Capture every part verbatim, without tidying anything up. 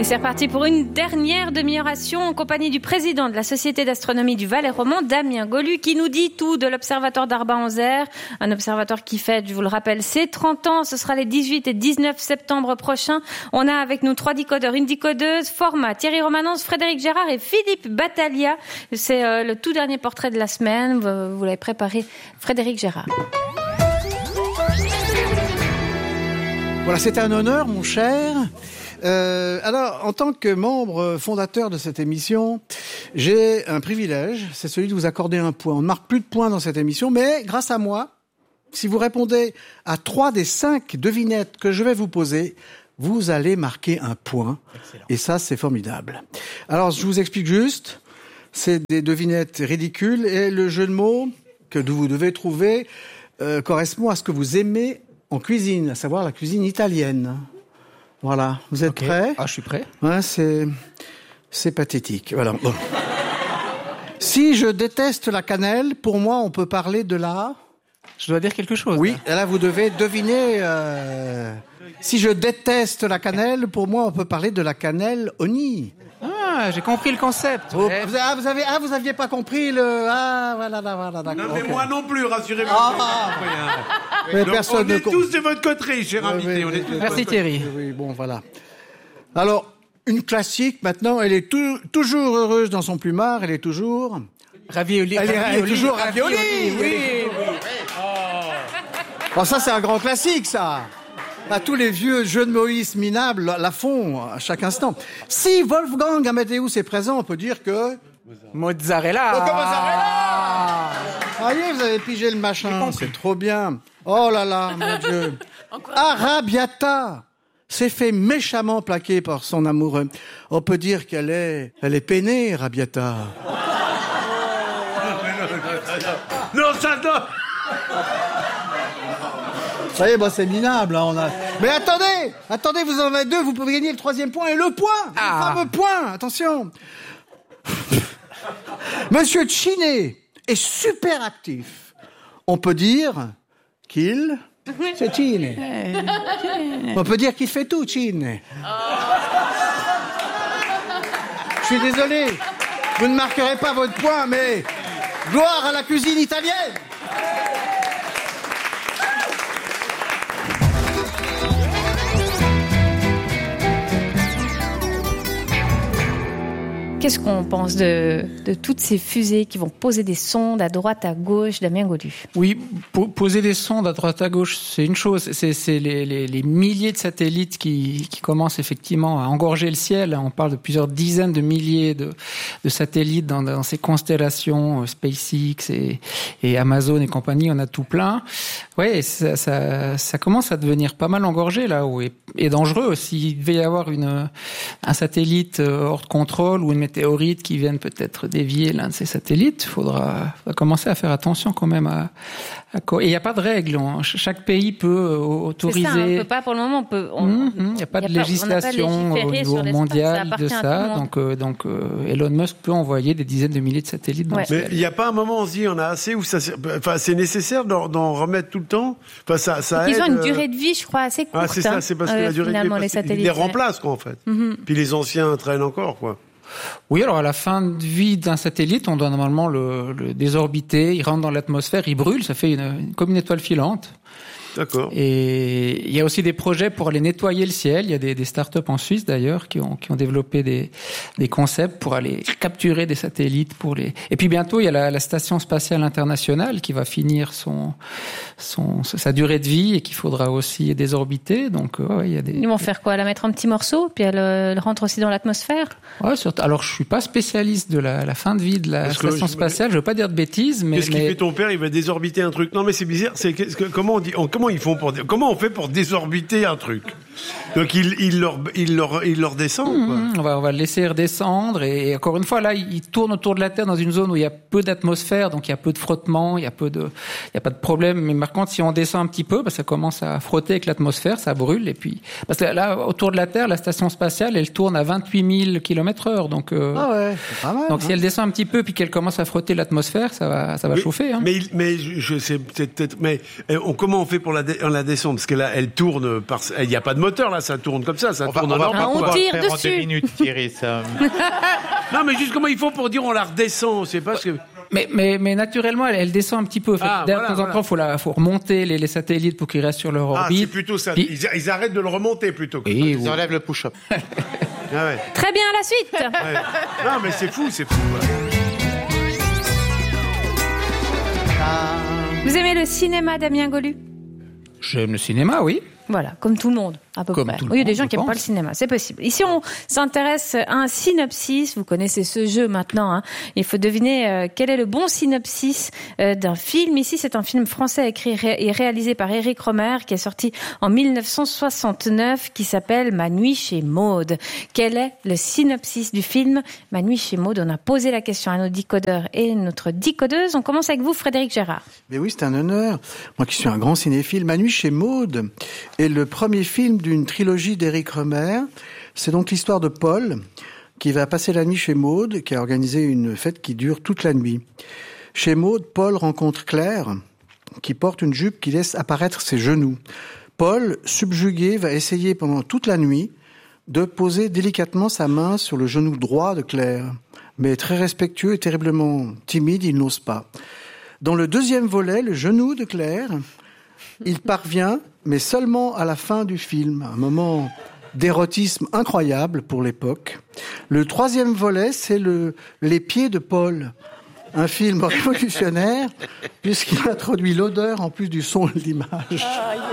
Et c'est reparti pour une dernière demi-heure en compagnie du président de la Société d'astronomie du Valais roman, Damien Golu, qui nous dit tout de l'observatoire d'Arbat-en-Zer, un observatoire qui fête, je vous le rappelle, ses trente ans. Ce sera les dix-huit et dix-neuf septembre prochains. On a avec nous trois décodeurs, une décodeuse, format, Thierry Romanence, Frédéric Gérard et Philippe Battaglia. C'est euh, le tout dernier portrait de la semaine. Vous, vous l'avez préparé, Frédéric Gérard. Voilà, c'est un honneur, mon cher. Euh, alors, en tant que membre fondateur de cette émission, j'ai un privilège, c'est celui de vous accorder un point. On ne marque plus de points dans cette émission, mais grâce à moi, si vous répondez à trois des cinq devinettes que je vais vous poser, vous allez marquer un point. Excellent. Et ça, c'est formidable. Alors, je vous explique juste. C'est des devinettes ridicules et le jeu de mots que vous devez trouver euh, correspond à ce que vous aimez en cuisine, à savoir la cuisine italienne. Voilà, vous êtes okay. prêts ? Ah, je suis prêt. Ouais, c'est c'est pathétique. Voilà. Bon. Si je déteste la cannelle, pour moi, on peut parler de la. Je dois dire quelque chose. Oui, et là vous devez deviner. Euh... Si je déteste la cannelle, pour moi, on peut parler de la cannelle oni. Ah, j'ai compris le concept. Oh, vous, ah, vous avez, ah, vous aviez pas compris le. Ah, voilà, voilà, d'accord. Non, mais okay. moi non plus, rassurez-vous. Ah, mais donc, personne on est ne... tous de votre côté, cher oui, invité. oui, on est tous merci Thierry. Oui, bon, voilà. Alors, une classique, maintenant, elle est tout, toujours heureuse dans son plumard, elle est toujours... Ravioli. Elle est, ravioli, elle est toujours ravioli, ravioli. oui, oui, oui. Oh. Bon, ça, c'est un grand classique, ça. À tous les vieux jeux de Moïse minables la font à chaque instant. Si Wolfgang Amadeus est présent, on peut dire que... Mozzarella. Oh, mozzarella. Voyez, vous avez pigé le machin, c'est trop bien. Oh là là, mon Dieu. Arabiata s'est fait méchamment plaquer par son amoureux. On peut dire qu'elle est, elle est peinée, Arabiata. Non, ça non. Vous voyez, bah, c'est minable, hein, on a... Mais attendez, attendez, vous en avez deux, vous pouvez gagner le troisième point et le point, ah. le fameux point, attention. Monsieur Chiné est super actif. On peut dire qu'il... C'est Chiné. On peut dire qu'il fait tout, Chiné. Je suis désolé, vous ne marquerez pas votre point, mais gloire à la cuisine italienne. Qu'est-ce qu'on pense de, de toutes ces fusées qui vont poser des sondes à droite, à gauche, Damien Golu ? Oui, po- poser des sondes à droite, à gauche, c'est une chose. C'est, c'est les, les, les milliers de satellites qui, qui commencent effectivement à engorger le ciel. On parle de plusieurs dizaines de milliers de, de satellites dans, dans ces constellations, SpaceX et, et Amazon et compagnie. On a tout plein. Ouais, ça, ça, ça commence à devenir pas mal engorgé là-haut et, et dangereux aussi. Il devait y avoir une, un satellite hors de contrôle ou une météorites qui viennent peut-être dévier l'un de ces satellites, il faudra, faudra commencer à faire attention quand même à... à et il n'y a pas de règles. On, chaque pays peut autoriser... C'est ça, on ne peut pas pour le moment. On peut, on, mmh, il n'y a pas de législation au niveau mondial de ça. Donc, euh, donc euh, Elon Musk peut envoyer des dizaines de milliers de satellites dans ouais. le ciel. Mais il n'y a pas un moment où on se dit on a assez, où ça, enfin, c'est nécessaire d'en, d'en remettre tout le temps. Enfin, ça, ça aide. Ils ont une durée de vie, je crois, assez courte. Ah, c'est ça, c'est parce que euh, la durée de vie, les satellites, ils les remplacent, quoi, en fait. Mm-hmm. Puis les anciens traînent encore, quoi. Oui, alors à la fin de vie d'un satellite, on doit normalement le, le désorbiter, il rentre dans l'atmosphère, il brûle, ça fait une, une, comme une étoile filante. D'accord. Et il y a aussi des projets pour aller nettoyer le ciel. Il y a des, des start-up en Suisse d'ailleurs qui ont, qui ont développé des, des concepts pour aller capturer des satellites pour les. Et puis bientôt il y a la, la station spatiale internationale qui va finir son, son sa durée de vie et qu'il faudra aussi désorbiter. Donc ouais, il y a des. Ils vont faire quoi ? La mettre en petits morceaux puis elle, elle rentre aussi dans l'atmosphère ? Ouais, surtout. Alors je suis pas spécialiste de la, la fin de vie de la Parce station je... spatiale. Je veux pas dire de bêtises, mais. Qu'est-ce mais... qu'il fait ton père ? Il va désorbiter un truc. Non mais c'est bizarre. C'est comment on dit on, Comment ils font pour comment on fait pour désorbiter un truc ? Donc il il leur il leur il leur descend quoi. Mmh, on va on va le laisser redescendre et, et encore une fois là il tourne autour de la Terre dans une zone où il y a peu d'atmosphère, donc il y a peu de frottement, il y a peu de il y a pas de problème. Mais par contre si on descend un petit peu, bah, ça commence à frotter avec l'atmosphère, ça brûle et puis parce que là autour de la Terre la station spatiale elle tourne à vingt-huit mille kilomètres heure donc euh, ah ouais, c'est pas mal, donc hein. Si elle descend un petit peu puis qu'elle commence à frotter l'atmosphère, ça va ça va mais, chauffer. Hein. Mais mais je, je sais peut-être mais on, comment on fait pour pour la, dé- la descendre? Parce que là, elle tourne par... Il n'y a pas de moteur, là, ça tourne comme ça, ça On va, tourne on va en pas Ah, on pouvoir tire le faire dessus. en deux minutes, Thierry, ça. Non, mais juste comment il faut pour dire on la redescend, c'est pas ce que... Mais, mais, mais naturellement, elle, elle descend un petit peu. En fait, Ah, de voilà, temps en voilà. temps, faut la, faut remonter les, les satellites pour qu'ils restent sur leur Ah, c'est orbite. plutôt ça. Puis- Ils, ils arrêtent de le remonter plutôt. que- Et Ils enlèvent le push-up. Ah ouais. Très bien, la suite. Ouais. Non, mais c'est fou, c'est fou. Voilà. Vous aimez le cinéma, Damien Golu? j'aime le cinéma, oui. Voilà, comme tout le monde, à peu Comme près. tout le Oui, il y a des monde, gens je qui n'aiment pas pense. le cinéma, c'est possible. Ici, on s'intéresse à un synopsis. Vous connaissez ce jeu maintenant. Hein. Il faut deviner euh, quel est le bon synopsis euh, d'un film. Ici, c'est un film français écrit ré- et réalisé par Éric Rohmer qui est sorti en mille neuf cent soixante-neuf, qui s'appelle Ma nuit chez Maud. Quel est le synopsis du film Ma nuit chez Maud? On a posé la question à nos décodeurs et notre décodeuse. On commence avec vous, Frédéric Gérard. Mais oui, c'est un honneur. Moi qui suis un grand cinéphile, Ma nuit chez Maud est le premier film d'une trilogie d'Éric Rohmer. C'est donc l'histoire de Paul qui va passer la nuit chez Maud, qui a organisé une fête qui dure toute la nuit. Chez Maud, Paul rencontre Claire, qui porte une jupe qui laisse apparaître ses genoux. Paul, subjugué, va essayer pendant toute la nuit de poser délicatement sa main sur le genou droit de Claire. Mais très respectueux et terriblement timide, il n'ose pas. Dans le deuxième volet, le genou de Claire, il parvient, mais seulement à la fin du film, un moment d'érotisme incroyable pour l'époque. Le troisième volet, c'est le, les pieds de Paul, un film révolutionnaire, puisqu'il introduit l'odeur en plus du son et de l'image.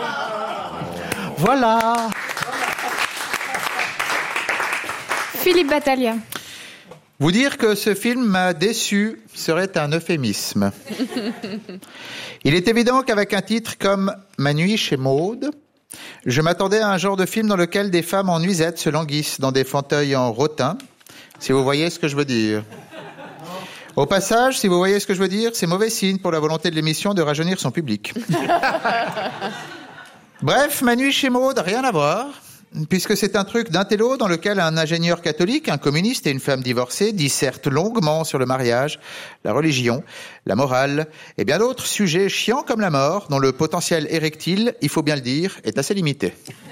Voilà. Philippe Battaglia. Vous dire que ce film m'a déçu serait un euphémisme. Il est évident qu'avec un titre comme Ma nuit chez Maud, je m'attendais à un genre de film dans lequel des femmes en nuisette se languissent dans des fauteuils en rotin, si vous voyez ce que je veux dire. Au passage, si vous voyez ce que je veux dire, c'est mauvais signe pour la volonté de l'émission de rajeunir son public. Bref, Ma nuit chez Maud, rien à voir, puisque c'est un truc d'intello dans lequel un ingénieur catholique, un communiste et une femme divorcée dissertent longuement sur le mariage, la religion, la morale et bien d'autres sujets chiants comme la mort, dont le potentiel érectile, il faut bien le dire, est assez limité.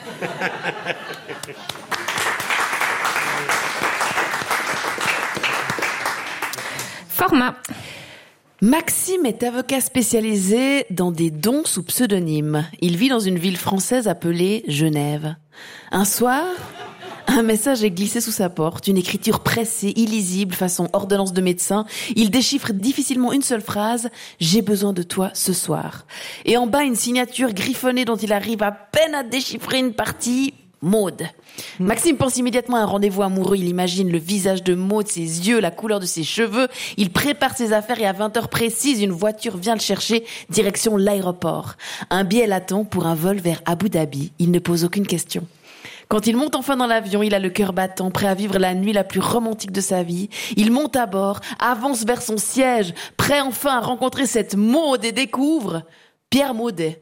Format. Maxime est avocat spécialisé dans des dons sous pseudonyme. Il vit dans une ville française appelée Genève. Un soir, un message est glissé sous sa porte, une écriture pressée, illisible, façon ordonnance de médecin. Il déchiffre difficilement une seule phrase, « J'ai besoin de toi ce soir ». Et en bas, une signature griffonnée dont il arrive à peine à déchiffrer une partie, Maud. Maxime pense immédiatement à un rendez-vous amoureux. Il imagine le visage de Maud, ses yeux, la couleur de ses cheveux. Il prépare ses affaires et à vingt heures précises, une voiture vient le chercher, direction l'aéroport. Un billet l'attend pour un vol vers Abu Dhabi. Il ne pose aucune question. Quand il monte enfin dans l'avion, il a le cœur battant, prêt à vivre la nuit la plus romantique de sa vie. Il monte à bord, avance vers son siège, prêt enfin à rencontrer cette Maud et découvre Pierre Maudet.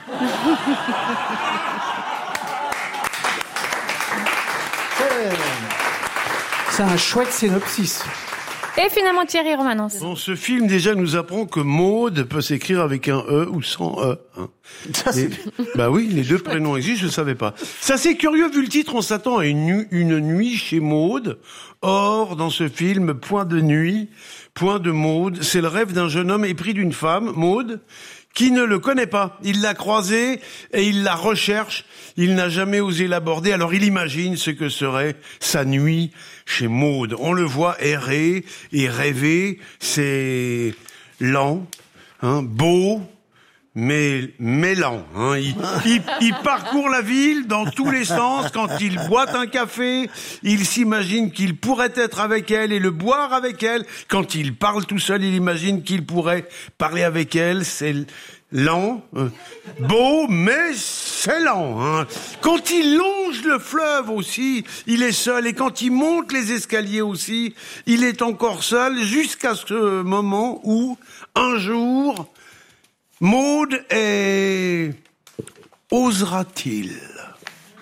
C'est un chouette synopsis. Et finalement, Thierry Romanens. Bon, ce film déjà nous apprend que Maud peut s'écrire avec un E ou sans E. Hein. Ça, c'est... Et- bah oui, les deux prénoms existent, je ne savais pas. C'est assez curieux, vu le titre, on s'attend à une, nu- une nuit chez Maud. Or, dans ce film, point de nuit, point de Maud, c'est le rêve d'un jeune homme épris d'une femme, Maud, qui ne le connaît pas. Il l'a croisée et il la recherche. Il n'a jamais osé l'aborder, alors il imagine ce que serait sa nuit chez Maud. On le voit errer et rêver, c'est lent, hein, beau, mais, mais lent. Hein. Il, il, il parcourt la ville dans tous les sens. Quand il boit un café, il s'imagine qu'il pourrait être avec elle et le boire avec elle. Quand il parle tout seul, il imagine qu'il pourrait parler avec elle. C'est lent, euh, beau, mais c'est lent. Hein. Quand il longe le fleuve aussi, il est seul. Et quand il monte les escaliers aussi, il est encore seul jusqu'à ce moment où, un jour, Maud est... Osera-t-il?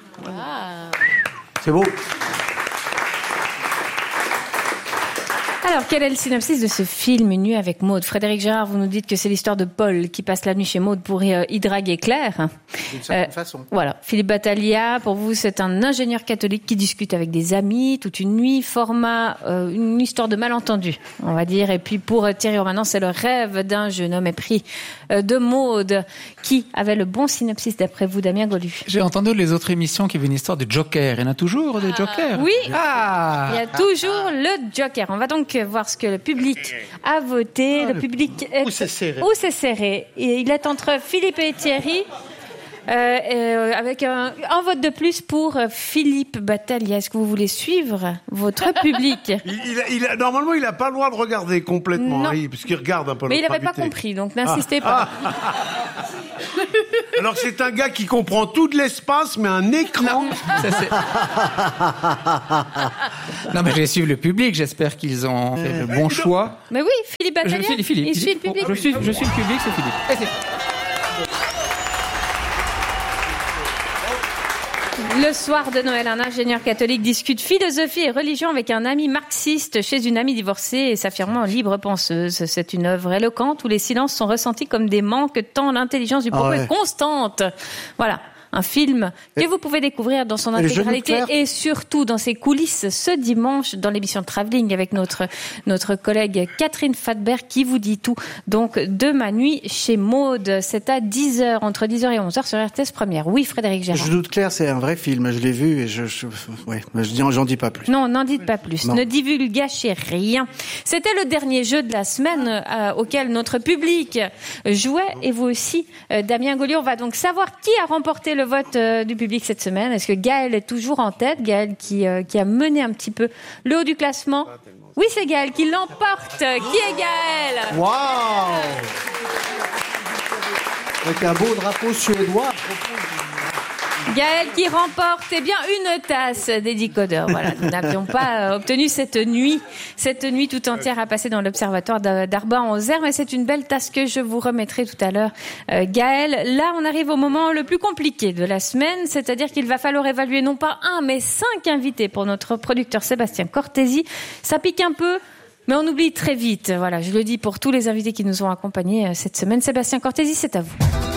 C'est beau. Alors, quel est le synopsis de ce film, Une nuit avec Maude? Frédéric Gérard, vous nous dites que c'est l'histoire de Paul qui passe la nuit chez Maude pour y, euh, y draguer Claire. D'une certaine Euh, façon. Voilà. Philippe Battaglia, pour vous, c'est un ingénieur catholique qui discute avec des amis toute une nuit, format euh, une histoire de malentendu, on va dire. Et puis pour euh, Thierry Romanan, c'est le rêve d'un jeune homme épris euh, de Maude. Qui avait le bon synopsis d'après vous, Damien Golu? J'ai entendu les autres émissions qui avaient une histoire de Joker. Il y en a toujours des Jokers. Oui. Ah. Il y a toujours le Joker. On va donc voir ce que le public a voté. Le public est... Où c'est serré. Où c'est serré. Et il est entre Philippe et Thierry. Euh, euh, avec un, un vote de plus pour euh, Philippe Battaglia. Est-ce que vous voulez suivre votre public? Il, il a- il a- normalement, il n'a pas le droit de regarder complètement, Non. hein, il- parce qu'il regarde un peu. Mais il l'autre n'avait pas invité. compris, donc n'insistez pas. Alors c'est un gars qui comprend tout de l'espace, mais un écran. Ça, c'est- non, mais je vais suivre le public. J'espère qu'ils ont fait le bon choix. Mais oui, Philippe Je Battaglia, suis Philippe. il suit le public. Je suis, je suis le public, c'est Philippe. Et c'est- Le soir de Noël, un ingénieur catholique discute philosophie et religion avec un ami marxiste chez une amie divorcée et s'affirmant libre penseuse. C'est une œuvre éloquente où les silences sont ressentis comme des manques tant l'intelligence du propos Ah ouais. est constante. Voilà. Un film que vous pouvez découvrir dans son Et les genoux de intégralité Claire et surtout dans ses coulisses ce dimanche dans l'émission Travelling avec notre, notre collègue Catherine Fadberg qui vous dit tout. Donc, de ma nuit chez Maude. C'est à dix heures, entre dix heures et onze heures sur R T S Première. Oui, Frédéric Gérard. Je doute clair, c'est un vrai film. Je l'ai vu et je, je ouais, mais je dis, j'en dis pas plus. Non, n'en dites pas plus. Non. Ne divulgachez rien. C'était le dernier jeu de la semaine euh, auquel notre public jouait et vous aussi, euh, Damien Gaulier. On va donc savoir qui a remporté le vote euh, du public cette semaine. Est-ce que Gaël est toujours en tête? Gaël qui, euh, qui a mené un petit peu le haut du classement. Oui, c'est Gaël qui l'emporte. Qui est Gaël? Waouh! Avec un beau drapeau suédois. Gaël qui remporte eh bien une tasse des décodeurs. Voilà, nous n'avions pas euh, obtenu cette nuit, cette nuit tout entière à passer dans l'observatoire d'A- d'Arba-en-Ozère, mais c'est une belle tasse que je vous remettrai tout à l'heure. Euh, Gaël, là on arrive au moment le plus compliqué de la semaine, c'est-à-dire qu'il va falloir évaluer non pas un mais cinq invités pour notre producteur Sébastien Cortési. Ça pique un peu. Mais on oublie très vite. Voilà, je le dis pour tous les invités qui nous ont accompagnés euh, cette semaine. Sébastien Cortési, c'est à vous.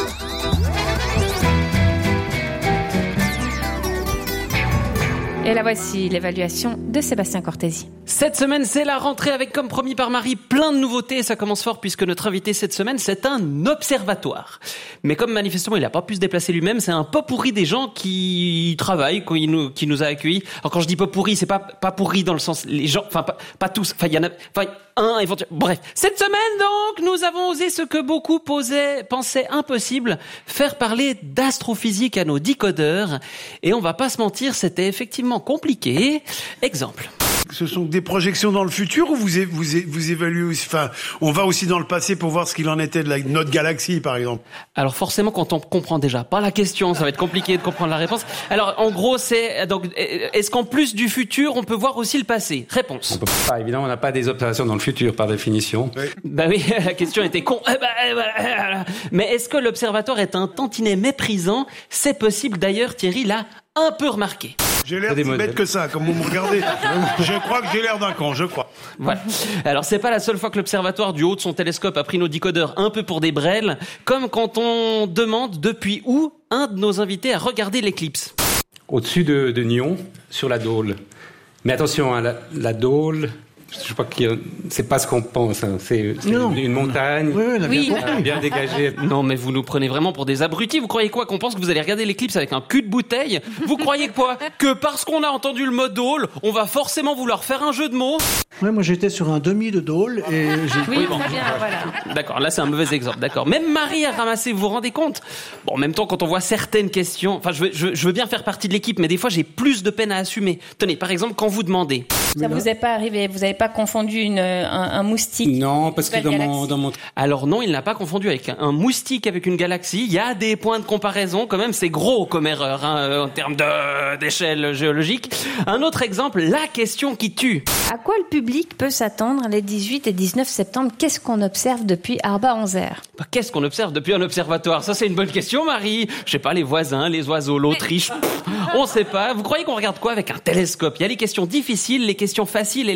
Et là voici l'évaluation de Sébastien Cortési. Cette semaine, c'est la rentrée avec, comme promis par Marie, plein de nouveautés. Et ça commence fort puisque notre invité cette semaine, c'est un observatoire. Mais comme manifestement, il n'a pas pu se déplacer lui-même, c'est un pot pourri des gens qui travaillent, qui nous, qui nous a accueillis. Alors quand je dis pot pourri, c'est pas, pas pourri dans le sens, les gens, enfin, pas, pas tous, enfin, il y en a, enfin, un éventuellement. Bref. Cette semaine, donc, nous avons osé ce que beaucoup posaient, pensaient impossible, faire parler d'astrophysique à nos décodeurs. Et on va pas se mentir, c'était effectivement compliqué. Exemple. Ce sont des projections dans le futur ou vous, é- vous, é- vous évaluez aussi, enfin, on va aussi dans le passé pour voir ce qu'il en était de la, notre galaxie, par exemple. Alors forcément, quand on comprend déjà pas la question, ça va être compliqué de comprendre la réponse. Alors en gros, c'est donc est-ce qu'en plus du futur, on peut voir aussi le passé? Réponse. On peut pas, évidemment, on n'a pas des observations dans le futur par définition. Bah oui, la question était con. Eh bah, eh bah, eh bah. Mais est-ce que l'observatoire est un tantinet méprisant? C'est possible d'ailleurs, Thierry l'a un peu remarqué. J'ai l'air C'est des si modèles. bête que ça, comme vous me regardez. Je crois que j'ai l'air d'un con, je crois. Voilà. Alors c'est pas la seule fois que l'observatoire du haut de son télescope a pris nos décodeurs un peu pour des brêles, comme quand on demande depuis où un de nos invités a regardé l'éclipse. Au-dessus de, de Nyon, sur la Dôle. Mais attention, hein, la, la Dôle, je crois que c'est pas ce qu'on pense. Hein. C'est, c'est Non. une, une montagne Oui, oui, on a bien Oui. compris. euh, bien dégagée. Non mais vous nous prenez vraiment pour des abrutis. Vous croyez quoi? Qu'on pense que vous allez regarder l'éclipse avec un cul de bouteille? Vous croyez quoi? Que parce qu'on a entendu le mot Dôle, on va forcément vouloir faire un jeu de mots? Ouais, moi j'étais sur un demi de Dôle et j'ai... Oui, bon. très bien, voilà. D'accord, là c'est un mauvais exemple, d'accord. Même Marie a ramassé, vous vous rendez compte? Bon, en même temps, quand on voit certaines questions, enfin je veux, je, veux- je veux bien faire partie de l'équipe, mais des fois j'ai plus de peine à assumer. Tenez, par exemple, quand vous demandez... Ça vous est pas arrivé? Vous n'avez pas confondu une, un, un moustique? Non, parce que dans Nouvelle mon, galaxie. dans mon... Alors non, il n'a pas confondu avec un, un moustique avec une galaxie. Il y a des points de comparaison, quand même, c'est gros comme erreur hein, euh, en termes de, d'échelle géologique. Un autre exemple, la question qui tue. À quoi le public peut s'attendre les dix-huit et dix-neuf septembre? Qu'est-ce qu'on observe depuis Arba-en-Zer? Bah, qu'est-ce qu'on observe depuis un observatoire? Ça, c'est une bonne question, Marie. Je sais pas, les voisins, les oiseaux, l'Autriche. Pff, on sait pas. Vous croyez qu'on regarde quoi avec un télescope? Il y a les questions difficiles, les questions faciles et les questions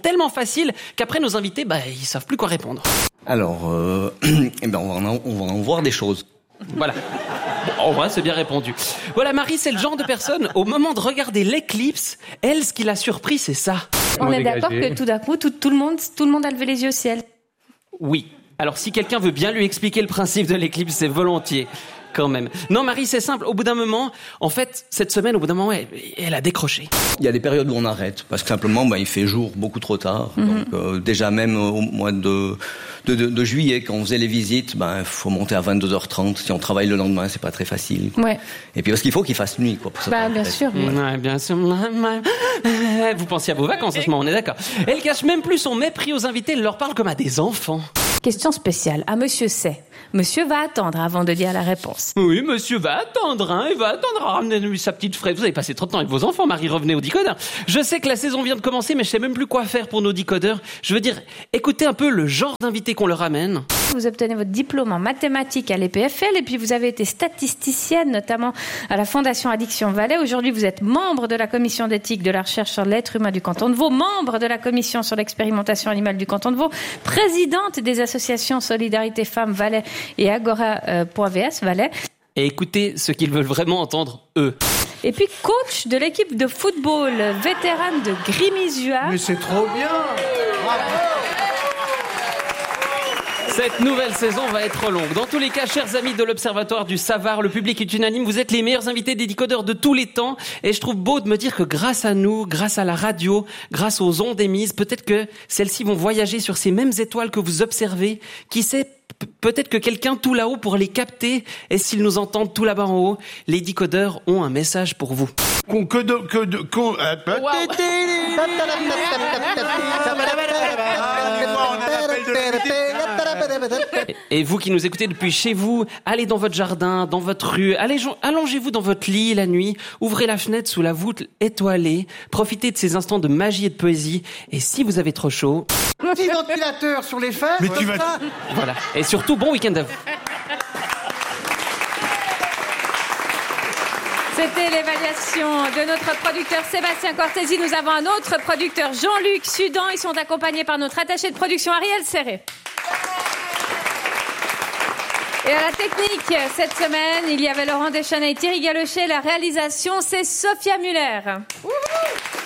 tellement faciles qu'après nos invités, bah, ils savent plus quoi répondre. Alors, euh, eh ben, on va en, on va en voir des choses. Voilà. Bon, en vrai, c'est bien répondu. Voilà, Marie, c'est le genre de personne, au moment de regarder l'éclipse, elle, ce qui l'a surpris, c'est ça. On est d'accord que tout d'un coup, tout, tout le monde, tout le monde a levé les yeux au ciel. Oui. Alors, si quelqu'un veut bien lui expliquer le principe de l'éclipse, c'est volontiers. Quand même. Non, Marie, c'est simple. Au bout d'un moment, en fait, cette semaine, au bout d'un moment, elle, elle a décroché. Il y a des périodes où on arrête, parce que simplement, bah, il fait jour beaucoup trop tard. Mm-hmm. Donc, euh, déjà même au mois de, de, de, de juillet, quand on faisait les visites, bah, faut monter à vingt-deux heures trente. Si on travaille le lendemain, c'est pas très facile. Ouais. Et puis, parce qu'il faut qu'il fasse nuit, quoi. Pour bah, bien sûr. Ouais, bien sûr. Vous pensiez à vos vacances en ce moment, on est d'accord. Elle cache même plus son mépris aux invités, elle leur parle comme à des enfants. Question spéciale à Monsieur C. Monsieur va attendre avant de dire la réponse. Oui, monsieur va attendre, hein, il va attendre à ramener lui sa petite fraise. Vous avez passé trop de temps avec vos enfants, Marie, revenez au décodeur. Je sais que la saison vient de commencer, mais je sais même plus quoi faire pour nos décodeurs. Je veux dire, écoutez un peu le genre d'invité qu'on leur ramène. Vous obtenez votre diplôme en mathématiques à l'E P F L et puis vous avez été statisticienne, notamment à la Fondation Addiction Valais. Aujourd'hui, vous êtes membre de la commission d'éthique de la recherche sur l'être humain du canton de Vaud, membre de la commission sur l'expérimentation animale du canton de Vaud, présidente des associations Solidarité Femmes Valais et Agora.vs Valais. Et écoutez ce qu'ils veulent vraiment entendre, eux. Et puis coach de l'équipe de football vétérane de Grimizua. Mais c'est trop bien. Bravo. Cette nouvelle saison va être longue. Dans tous les cas, chers amis de l'Observatoire du Savar, le public est unanime. Vous êtes les meilleurs invités des décodeurs de tous les temps. Et je trouve beau de me dire que grâce à nous, grâce à la radio, grâce aux ondes émises, peut-être que celles-ci vont voyager sur ces mêmes étoiles que vous observez. Qui sait, peut-être que quelqu'un tout là-haut pourra les capter. Et s'ils nous entendent tout là-bas en haut, les décodeurs ont un message pour vous. Qu'on, que de, que de, qu'on, euh, Wow. Et vous qui nous écoutez depuis chez vous, allez dans votre jardin, dans votre rue, allez, allongez-vous dans votre lit la nuit, ouvrez la fenêtre sous la voûte étoilée, profitez de ces instants de magie et de poésie, et si vous avez trop chaud... Petit ventilateur sur les fesses. Mais tu vas... Ça. Voilà. Et surtout, bon week-end à vous. C'était l'évaluation de notre producteur Sébastien Cortési. Nous avons un autre producteur, Jean-Luc Sudan. Ils sont accompagnés par notre attaché de production, Ariel Serré. Et à la technique, cette semaine, il y avait Laurent Deschanel et Thierry Galochet. La réalisation, c'est Sophia Muller. Wouhou.